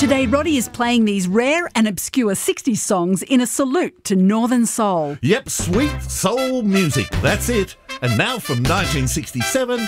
Today, Roddy is playing these rare and obscure 60s songs in a salute to Northern Soul. Yep, sweet soul music, that's it. And now from 1967,